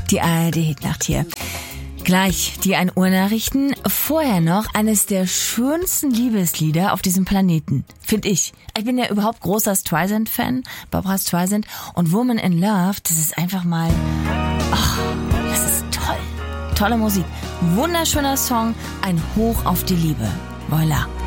Die ARD-Hitnacht hier. Gleich die 1 Uhr Nachrichten. Vorher noch eines der schönsten Liebeslieder auf diesem Planeten. Finde ich. Ich bin ja überhaupt großer Streisand-Fan. Barbra Streisand. Und Woman in Love, das ist einfach mal... Ach, das ist toll. Tolle Musik. Wunderschöner Song. Ein Hoch auf die Liebe. Voilà.